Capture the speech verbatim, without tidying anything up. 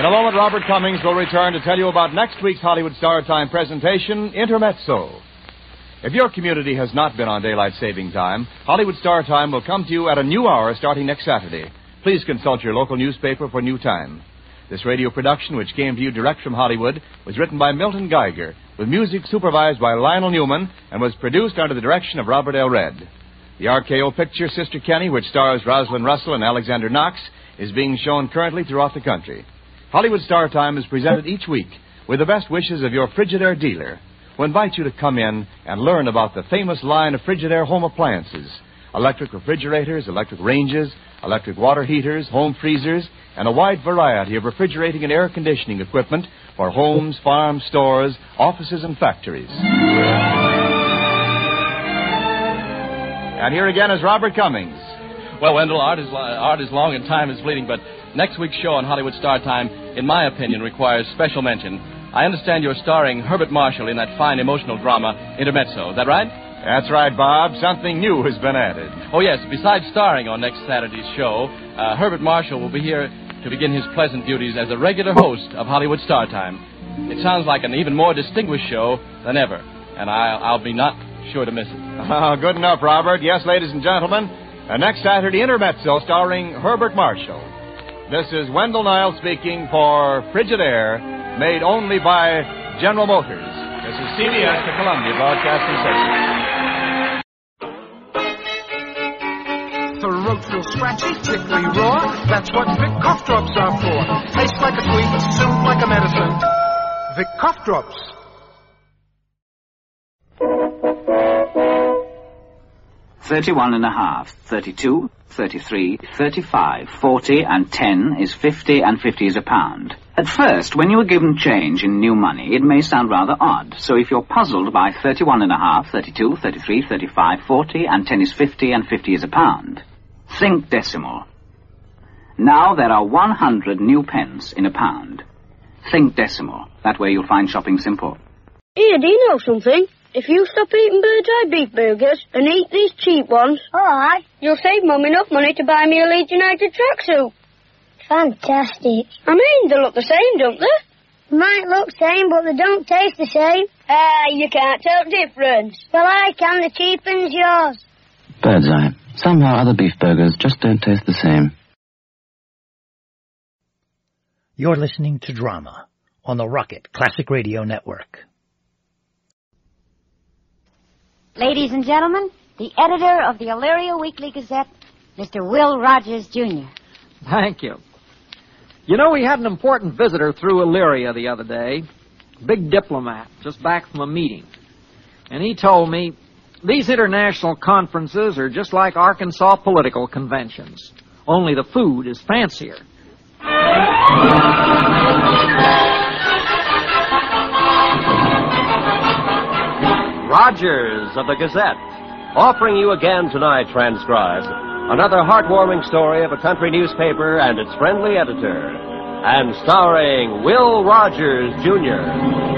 In a moment, Robert Cummings will return to tell you about next week's Hollywood Star Time presentation, Intermezzo. If your community has not been on daylight saving time, Hollywood Star Time will come to you at a new hour starting next Saturday. Please consult your local newspaper for new time. This radio production, which came to you direct from Hollywood, was written by Milton Geiger, with music supervised by Lionel Newman, and was produced under the direction of Robert L. Red. The R K O picture, Sister Kenny, which stars Rosalind Russell and Alexander Knox, is being shown currently throughout the country. Hollywood Star Time is presented each week with the best wishes of your Frigidaire dealer, who invites you to come in and learn about the famous line of Frigidaire home appliances: electric refrigerators, electric ranges, electric water heaters, home freezers, and a wide variety of refrigerating and air conditioning equipment for homes, farms, stores, offices, and factories. And here again is Robert Cummings. Well, Wendell, art is, art is long and time is fleeting, but next week's show on Hollywood Star Time, in my opinion, requires special mention. I understand you're starring Herbert Marshall in that fine emotional drama, Intermezzo. Is that right? That's right, Bob. Something new has been added. Oh, yes. Besides starring on next Saturday's show, uh, Herbert Marshall will be here to begin his pleasant duties as a regular host of Hollywood Star Time. It sounds like an even more distinguished show than ever, and I'll, I'll be not sure to miss it. Oh, good enough, Robert. Yes, ladies and gentlemen, uh, next Saturday, Intermezzo, starring Herbert Marshall. This is Wendell Niles speaking for Frigidaire, made only by General Motors. This is C B S, the Columbia Broadcasting System. Throat real scratchy, tickly raw. That's what Vic cough drops are for. Tastes like a sweet, soothe like a medicine. Vic cough drops. Thirty-one and a half, thirty-two, thirty-three, thirty-five, forty, and ten is fifty, and fifty is a pound. At first, when you are given change in new money, it may sound rather odd. So if you're puzzled by thirty-one and a half, thirty-two, thirty-three, thirty-five, forty, and ten is fifty, and fifty is a pound, think decimal. Now there are one hundred new pence in a pound. Think decimal. That way you'll find shopping simple. Here, do you know something? If you stop eating Bird's Eye beef burgers and eat these cheap ones, all right, you'll save Mum enough money to buy me a Leeds United tracksuit. Fantastic. I mean, they look the same, don't they? Might look same, but they don't taste the same. Ah, you can't tell difference. Well, I can. The cheap one's yours. Bird's Eye. Somehow other beef burgers just don't taste the same. You're listening to Drama on the Rocket Classic Radio Network. Ladies and gentlemen, the editor of the Elyria Weekly Gazette, Mister Will Rogers, Junior Thank you. You know, we had an important visitor through Elyria the other day. Big diplomat, just back from a meeting. And he told me, these international conferences are just like Arkansas political conventions. Only the food is fancier. Rogers of the Gazette, offering you again tonight, transcribed, another heartwarming story of a country newspaper and its friendly editor, and starring Will Rogers, Junior